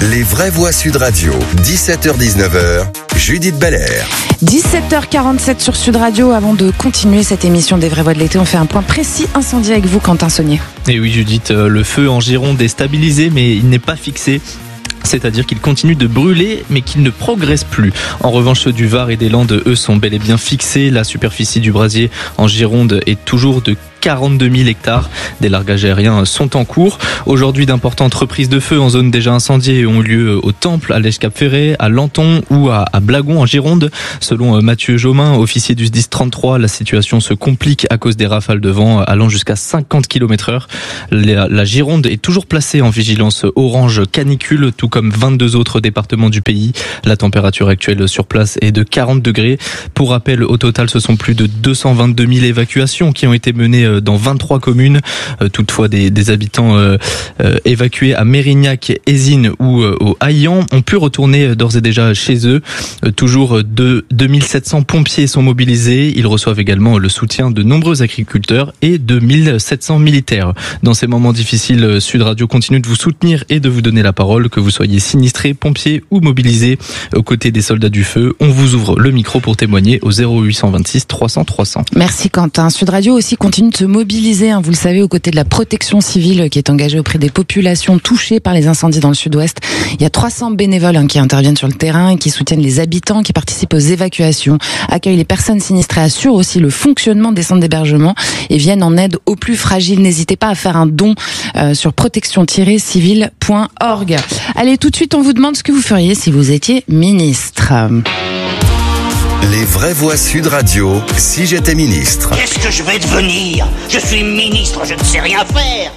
Les vraies voix Sud Radio, 17h-19h, Judith Belair. 17h47 sur Sud Radio. Avant de continuer cette émission des vraies voix de l'été, on fait un point précis incendie avec vous, Quentin Saunier. Et oui Judith, le feu en Gironde est stabilisé mais il n'est pas fixé. C'est-à-dire qu'il continue de brûler, mais qu'il ne progresse plus. En revanche, ceux du Var et des Landes, eux, sont bel et bien fixés. La superficie du brasier en Gironde est toujours de 42 000 hectares. Des largages aériens sont en cours. Aujourd'hui, d'importantes reprises de feu en zone déjà incendiée ont eu lieu au Temple, à Lèche-Cap-Ferré, à Lanton ou à Blagon en Gironde. Selon Mathieu Jomain, officier du SDIS 33, la situation se complique à cause des rafales de vent allant jusqu'à 50 km/h. La Gironde est toujours placée en vigilance orange canicule, tout comme 22 autres départements du pays. La température actuelle sur place est de 40 degrés. Pour rappel, au total, ce sont plus de 222 000 évacuations qui ont été menées dans 23 communes. Toutefois, des habitants évacués à Mérignac, Ézine ou au Haillan ont pu retourner d'ores et déjà chez eux. Toujours 2700 pompiers sont mobilisés. Ils reçoivent également le soutien de nombreux agriculteurs et de 1700 militaires. Dans ces moments difficiles, Sud Radio continue de vous soutenir et de vous donner la parole, que vous soyez sinistrés, pompiers ou mobilisés aux côtés des soldats du feu. On vous ouvre le micro pour témoigner au 0826 300 300. Merci Quentin. Sud Radio aussi continue de se mobiliser, vous le savez, aux côtés de la protection civile qui est engagée auprès des populations touchées par les incendies dans le sud-ouest. Il y a 300 bénévoles qui interviennent sur le terrain et qui soutiennent les habitants, qui participent aux évacuations, accueillent les personnes sinistrées, assurent aussi le fonctionnement des centres d'hébergement et viennent en aide aux plus fragiles. N'hésitez pas à faire un don sur protection-civile.org. Allez, tout de suite, on vous demande ce que vous feriez si vous étiez ministre. Les vraies voix Sud Radio, si j'étais ministre. Qu'est-ce que je vais devenir? Je suis ministre, je ne sais rien faire.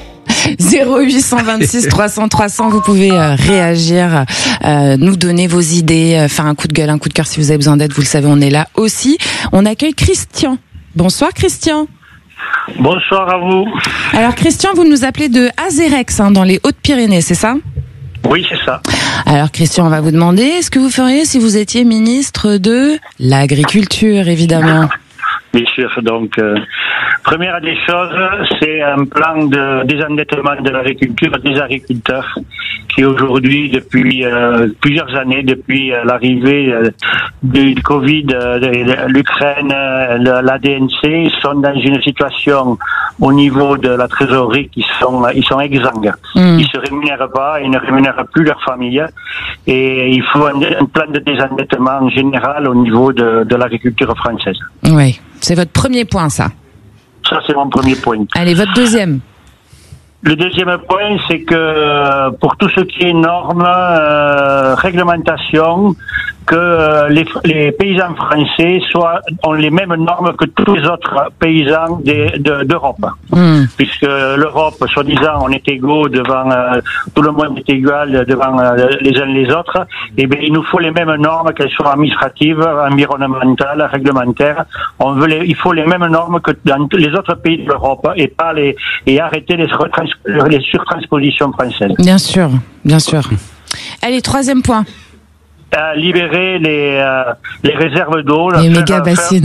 0826 300 300, vous pouvez réagir, nous donner vos idées, faire un coup de gueule, un coup de cœur si vous avez besoin d'aide, vous le savez, on est là aussi. On accueille Christian. Bonsoir Christian. Bonsoir à vous. Alors Christian, vous nous appelez de Azérex, dans les Hautes-Pyrénées, c'est ça? Oui, c'est ça. Alors Christian, on va vous demander ce que vous feriez si vous étiez ministre de l'Agriculture, évidemment. Bien sûr, donc première des choses, c'est un plan de désendettement de l'agriculture des agriculteurs qui aujourd'hui, depuis plusieurs années, depuis l'arrivée du Covid, de l'Ukraine, la DNC, sont dans une situation au niveau de la trésorerie ils sont exsangues. Ils se rémunèrent pas, ils ne rémunèrent plus leur famille et il faut un plan de désendettement général au niveau de l'agriculture française. Oui. C'est votre premier point, ça. Ça, c'est mon premier point. Allez, votre deuxième. Le deuxième point, c'est que pour tout ce qui est normes, réglementation, que les paysans français ont les mêmes normes que tous les autres paysans d'Europe. Puisque l'Europe, soi-disant, on est égaux devant, tout le monde est égal devant les uns les autres, et bien il nous faut les mêmes normes, qu'elles soient administratives, environnementales, réglementaires. Il faut les mêmes normes que dans les autres pays de l'Europe et arrêter les surtranspositions françaises. Bien sûr, bien sûr. Allez, troisième point. Libérer les réserves d'eau. Les méga bassines.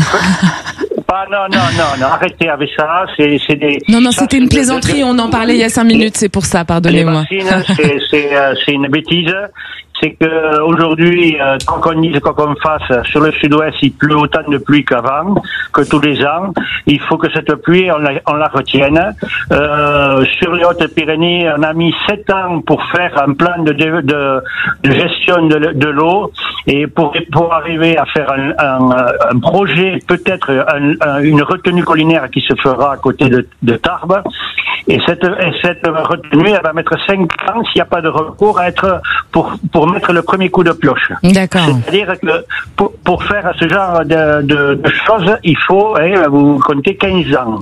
Non, arrêtez avec ça. Non, c'était une plaisanterie, on en parlait il y a 5 minutes, c'est pour ça, pardonnez-moi. Les bassines, c'est une bêtise. C'est que aujourd'hui, quoi qu'on dise, quoi qu'on fasse, sur le sud-ouest, il pleut autant de pluie qu'avant, que tous les ans. Il faut que cette pluie, on la retienne. Sur les Hautes-Pyrénées, on a mis 7 ans pour faire un plan de gestion de l'eau et pour arriver à faire un projet, peut-être une retenue collinaire qui se fera à côté de Tarbes. Et cette retenue, elle va mettre 5 ans s'il n'y a pas de recours à être pour mettre le premier coup de pioche. D'accord. C'est-à-dire que pour faire ce genre de choses, il faut, vous comptez 15 ans.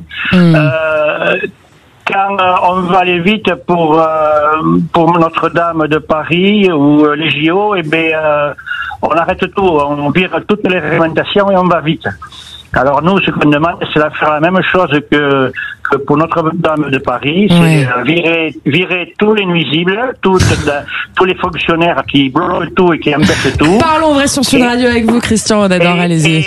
Quand on va aller vite pour Notre-Dame de Paris ou les JO, on arrête tout, on vire toutes les réglementations et on va vite. Alors nous, ce qu'on demande, c'est de faire la même chose que pour Notre-Dame de Paris, c'est virer tous les nuisibles, tous les fonctionnaires qui bloquent tout et qui embêtent tout. Parlons vrai sur Sud Radio avec vous, Christian, on adore, allez-y.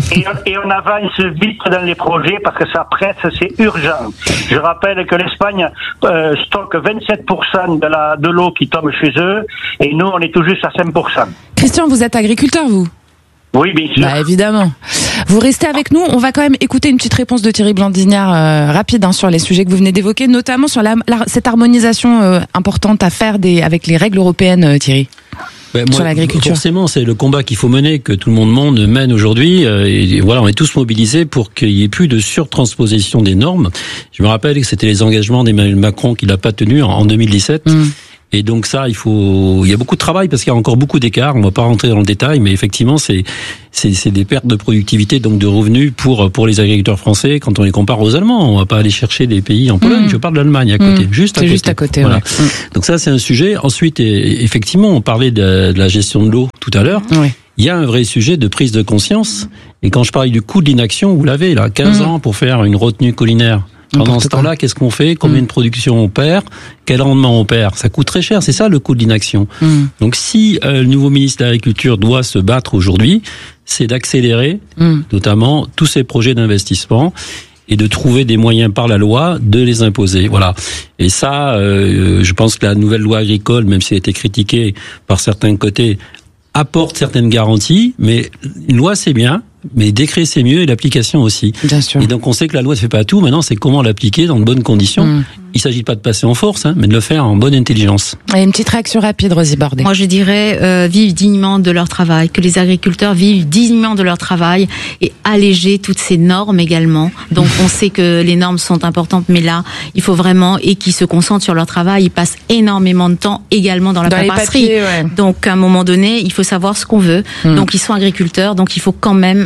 Et on avance vite dans les projets parce que ça presse, c'est urgent. Je rappelle que l'Espagne stocke 27% de l'eau qui tombe chez eux et nous, on est tout juste à 5%. Christian, vous êtes agriculteur, vous ? Oui, bien sûr. Bah, évidemment. Vous restez avec nous. On va quand même écouter une petite réponse de Thierry Blandignard rapide sur les sujets que vous venez d'évoquer, notamment sur cette harmonisation importante à faire avec les règles européennes, Thierry. Sur l'agriculture. Forcément, c'est le combat qu'il faut mener, que tout le monde mène aujourd'hui. Et voilà, on est tous mobilisés pour qu'il y ait plus de surtransposition des normes. Je me rappelle que c'était les engagements d'Emmanuel Macron qu'il n'a pas tenus en 2017. Et donc ça, il y a beaucoup de travail parce qu'il y a encore beaucoup d'écarts. On va pas rentrer dans le détail, mais effectivement, c'est des pertes de productivité, donc de revenus pour les agriculteurs français quand on les compare aux Allemands. On va pas aller chercher des pays en Pologne. Je parle de l'Allemagne à côté, juste à côté. Voilà. Ouais. Donc ça, c'est un sujet. Ensuite, effectivement, on parlait de la gestion de l'eau tout à l'heure. Oui. Il y a un vrai sujet de prise de conscience. Et quand je parle du coût de l'inaction, vous l'avez là, 15 ans pour faire une retenue collinaire. Pendant ce temps-là, qu'est-ce qu'on fait? Combien de production on perd? Quel rendement on perd? Ça coûte très cher. C'est ça le coût de l'inaction. Donc si le nouveau ministre de l'Agriculture doit se battre aujourd'hui, c'est d'accélérer notamment tous ces projets d'investissement et de trouver des moyens par la loi de les imposer. Voilà. Et ça, je pense que la nouvelle loi agricole, même si elle a été critiquée par certains côtés, apporte certaines garanties, mais une loi c'est bien, mais décret c'est mieux et l'application aussi. Bien sûr. Et donc on sait que la loi ne fait pas tout, maintenant c'est comment l'appliquer dans de bonnes conditions. Il ne s'agit pas de passer en force, mais de le faire en bonne intelligence. Et une petite réaction rapide, Rosie Bordet. Moi je dirais vivre dignement de leur travail, que les agriculteurs vivent dignement de leur travail et alléger toutes ces normes également. Donc on sait que les normes sont importantes, mais là il faut vraiment, et qu'ils se concentrent sur leur travail, ils passent énormément de temps également dans la paperasserie. Donc à un moment donné, il faut savoir ce qu'on veut. Donc ils sont agriculteurs, donc il faut quand même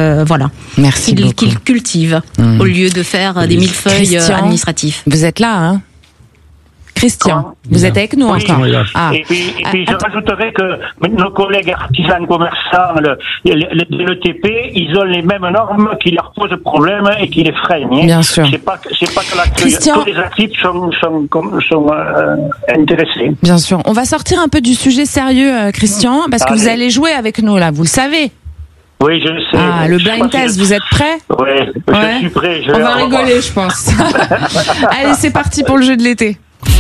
Merci beaucoup. Qu'ils cultivent au lieu de faire des millefeuilles administratifs. Vous êtes là, hein? Christian, vous êtes avec nous encore. Et puis je rajouterais que nos collègues artisans commerçants, le TP, ils ont les mêmes normes qui leur posent problème et qui les freinent. Bien sûr. C'est pas que la Christian, tous les actifs sont intéressés. Bien sûr. On va sortir un peu du sujet sérieux, Christian, parce que vous allez jouer avec nous là, vous le savez. Oui, je le sais. Le blind test, vous êtes prêts? Oui, je suis prêt. On va rigoler, je pense. Allez, c'est parti pour le jeu de l'été.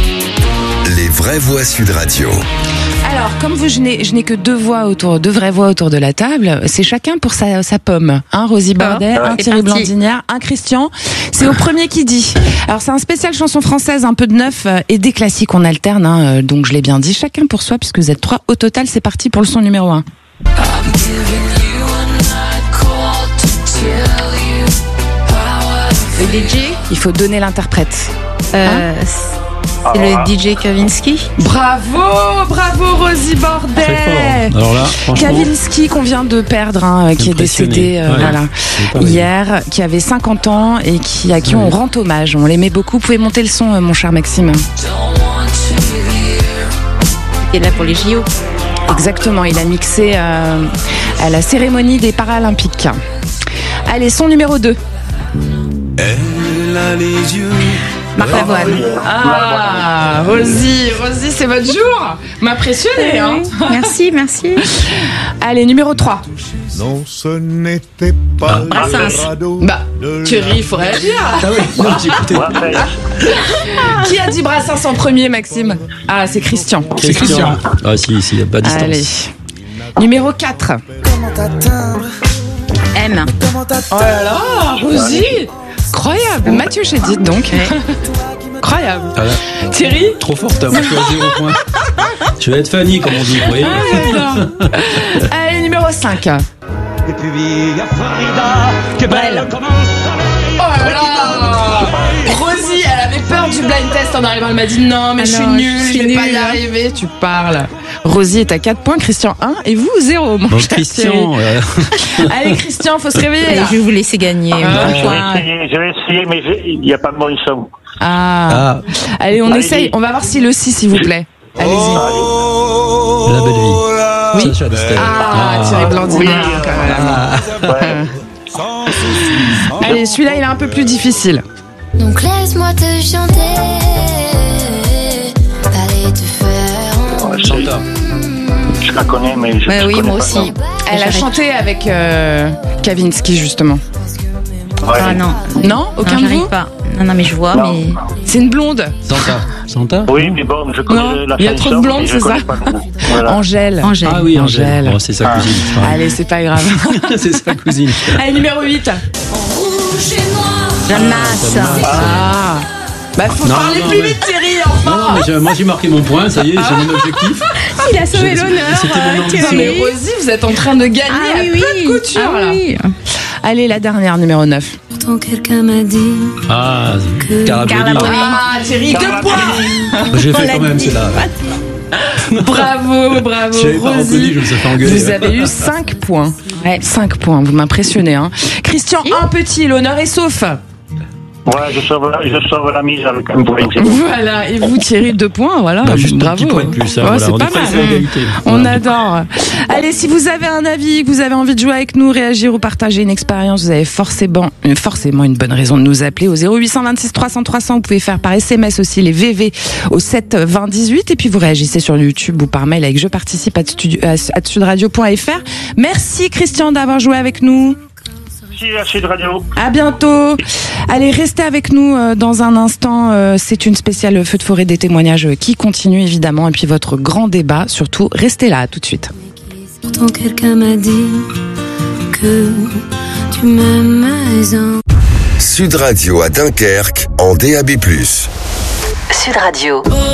Les vraies voix Sud Radio. Alors, comme je n'ai que deux vraies voix autour de la table, c'est chacun pour sa pomme. Un Rosie Bordet, un Thierry Blandignard, un Christian. C'est au premier qui dit. Alors, c'est un spécial chanson française, un peu de neuf et des classiques, on alterne, donc je l'ai bien dit. Chacun pour soi, puisque vous êtes 3 au total. C'est parti pour le son numéro 1. Le DJ, il faut donner l'interprète. C'est le DJ Kavinsky. Bravo Rosie Bordet. Très fort. Alors là, franchement, Kavinsky qu'on vient de perdre, qui est décédé hier, qui avait 50 ans et à qui on rend hommage. On l'aimait beaucoup. Vous pouvez monter le son, mon cher Maxime. Il est là pour les JO. Exactement, il a mixé à la cérémonie des Paralympiques. Allez, son numéro 2. Elle a les yeux. Marc Lavoine. Rosie, c'est votre jour. M'impressionner, hein. Merci. Allez, numéro 3. Non, ce n'était pas Brassens. Thierry, il faut réagir. j'écoutais. Qui a dit Brassens en premier, Maxime? C'est Christian. C'est Christian. Si, il n'y a pas de distance. Allez. Numéro 4. M. Oh là là, Rosie. Incroyable. Mathieu Chédid, donc. Incroyable. Thierry? Trop forte, moi je suis à 0 point. Je vais être Fanny, comme on dit, vous voyez. Allez, numéro 5. Et puis il y a Farida, que belle comme un soleil. Oh là là. Rosie, elle avait peur du blind test en arrivant. Elle m'a dit non, mais je suis nulle, je vais pas y arriver. Tu parles. Rosie est à 4 points, Christian 1 et vous 0. Mon cher Christian. Allez, Christian, faut se réveiller. Je vais vous laisser gagner. Je vais essayer, mais il n'y a pas de bon son. Allez, on essaye. On va voir si le si, s'il vous plaît. Allez-y. La belle vie. Oui. Sacha Distel. Thierry Blandignard, quand même. Allez, celui-là, il est un peu plus difficile. Donc laisse-moi te chanter, aller te faire. Chanta. Je la connais, mais je Bah oui, connais moi pas, aussi. non. Elle a chanté avec Kavinsky, justement. Ouais. Ah non. Non, aucun Non, de j'arrive vous. pas. Non, mais je vois, Non. mais. C'est une blonde. Santa. Oui, mais bon, je connais Non, la il y a trop de chanson, blondes, mais je c'est connais ça pas le nom. Voilà. Angèle. Angèle. Ah oui, Angèle. Oh, c'est sa cousine. Allez, c'est pas grave. C'est sa cousine. Allez, numéro 8. Jeanne Masse. Ah. Bah, faut Non, parler non, plus mais- vite, Thierry, Non, enfin. mais moi j'ai marqué mon point, ça y est, j'ai mon objectif. Il a sauvé Je- l'honneur. c'était mon ambition. Non, mais Rosie, vous êtes en train de gagner Ah à oui, peu oui. de couture, Ah là. oui. Allez, la dernière, numéro 9. Pourtant quelqu'un m'a dit Ah, Carla Carabelli. Bruni. Ah, Thierry, 2 points. J'ai fait quand même, c'est là. Bravo, bravo, Je l'avais pas reconnu, Rosie. je me suis fait engueuler. Vous avez eu 5 points. Ouais. 5 points, vous m'impressionnez. Hein. Christian, un petit, l'honneur est sauf. Ouais, je sauve la mise avec un point, c'est bon. Voilà, et vous, Thierry, 2 points, voilà. Bah, juste un bravo. petit point de plus, hein, Ouais, voilà, c'est on pas est presque mal. à égalité. On Voilà. adore. Allez, si vous avez un avis, que vous avez envie de jouer avec nous, réagir ou partager une expérience, vous avez forcément une bonne raison de nous appeler au 0826 300 300. Vous pouvez faire par SMS aussi les VV au 7 20 18 et puis vous réagissez sur YouTube ou par mail avec je participe à sudradio.fr. Merci Christian d'avoir joué avec nous. Merci à Sud Radio. À bientôt. Allez, restez avec nous dans un instant. C'est une spéciale feu de forêt des témoignages qui continue évidemment. Et puis votre grand débat, surtout, restez là, à tout de suite. Pourtant quelqu'un m'a dit que tu m'aimes. Sud Radio à Dunkerque en DAB+. Sud Radio.